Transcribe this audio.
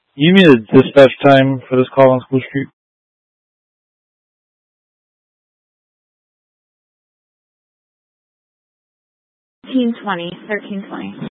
You mean the dispatch time for this call on School Street? 1320.